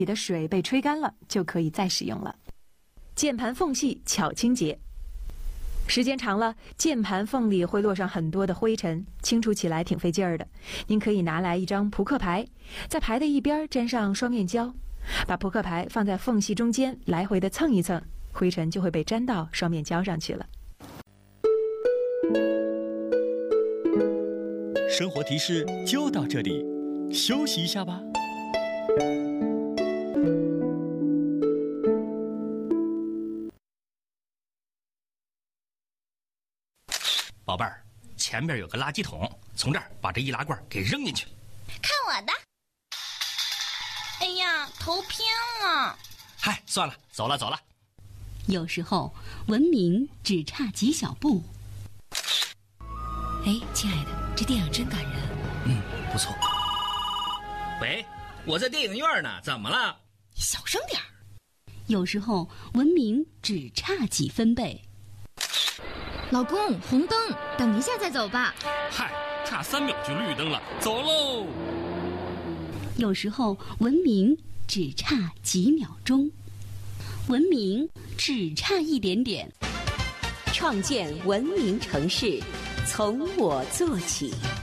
里的水被吹干了，就可以再使用了。键盘缝隙巧清洁。时间长了，键盘缝里会落上很多的灰尘，清除起来挺费劲儿的。您可以拿来一张扑克牌，在牌的一边沾上双面胶，把扑克牌放在缝隙中间，来回的蹭一蹭，灰尘就会被粘到双面胶上去了。 生活提示就到这里，休息一下吧。 宝贝儿，前边有个垃圾桶，从这儿把这易拉罐给扔进去。 看我的！哎呀，头偏了。 嗨，算了，走了。 有时候文明只差几小步。 哎，亲爱的，这电影真感人。 不错。喂，我在电影院呢，怎么了？ 小声点儿。 有时候文明只差几分贝。 老公，红灯，等一下再走吧。 嗨，差3秒就绿灯了，走喽。 有时候文明只差几秒钟，文明只差一点点。 创建文明城市，从我做起。